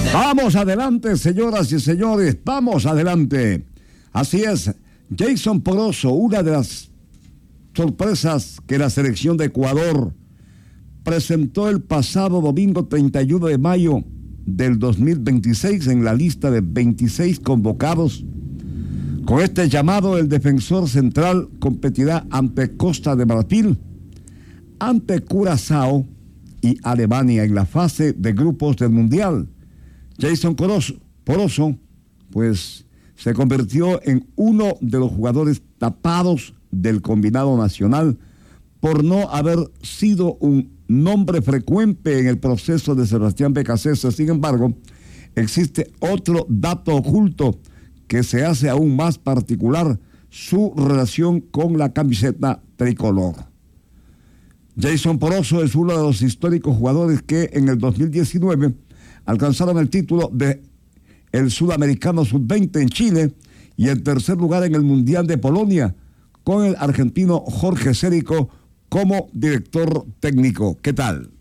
Vamos adelante, señoras y señores, vamos adelante. Así es, Jason Poroso, una de las sorpresas que la selección de Ecuador presentó el pasado domingo 31 de mayo del 2026 en la lista de 26 convocados. Con este llamado, el defensor central competirá ante Costa de Marfil, ante Curazao y Alemania en la fase de grupos del Mundial. Jason Poroso, pues, se convirtió en uno de los jugadores tapados del combinado nacional por no haber sido un nombre frecuente en el proceso de Sebastián Becasese. Sin embargo, existe otro dato oculto que se hace aún más particular: su relación con la camiseta tricolor. Jason Poroso es uno de los históricos jugadores que en el 2019 alcanzaron el título de el Sudamericano Sub-20 en Chile y el tercer lugar en el Mundial de Polonia, con el argentino Jorge Cérico como director técnico. ¿Qué tal?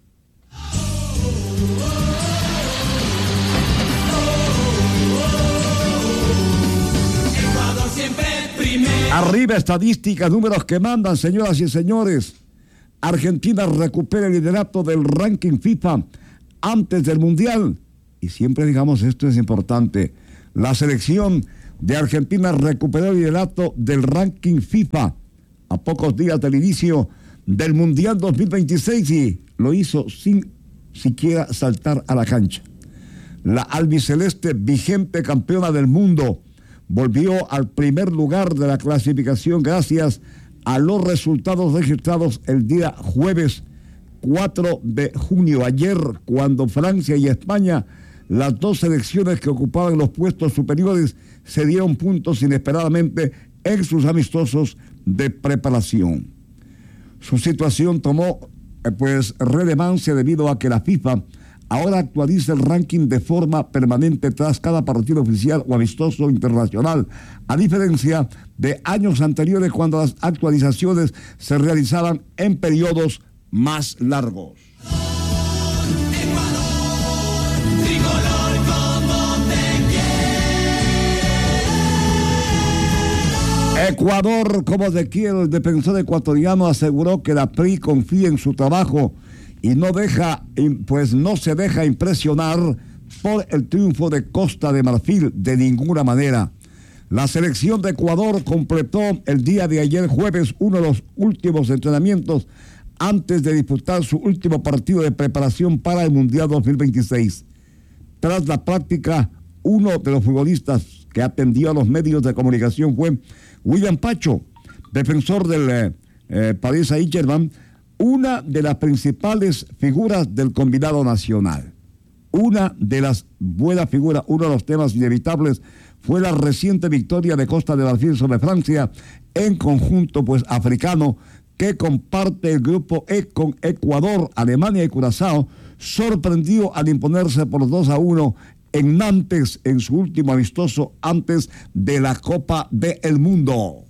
Arriba estadísticas, números que mandan, señoras y señores. Argentina recupera el liderato del ranking FIFA antes del Mundial. Y siempre digamos, esto es importante, la selección de Argentina recuperó el liderato del ranking FIFA a pocos días del inicio del Mundial 2026 y lo hizo sin siquiera saltar a la cancha. La albiceleste, vigente campeona del mundo, volvió al primer lugar de la clasificación gracias a los resultados registrados el día jueves 4 de junio, ayer, cuando Francia y España, las dos selecciones que ocupaban los puestos superiores, se dieron puntos inesperadamente en sus amistosos de preparación. Su situación tomó relevancia debido a que la FIFA ahora actualiza el ranking de forma permanente tras cada partido oficial o amistoso internacional, a diferencia de años anteriores cuando las actualizaciones se realizaban en periodos más largos. Ecuador, como te quiero, el defensor ecuatoriano aseguró que la PRI confía en su trabajo y no se deja impresionar por el triunfo de Costa de Marfil de ninguna manera. La selección de Ecuador completó el día de ayer jueves uno de los últimos entrenamientos antes de disputar su último partido de preparación para el Mundial 2026. Tras la práctica, uno de los futbolistas que atendió a los medios de comunicación fue William Pacho, defensor del Paris Saint-Germain, una de las principales figuras del combinado nacional. Una de las buenas figuras, uno de los temas inevitables fue la reciente victoria de Costa de Marfil sobre Francia en conjunto africano, que comparte el grupo E con Ecuador, Alemania y Curazao, sorprendió al imponerse por 2-1 en Nantes en su último amistoso antes de la Copa del Mundo.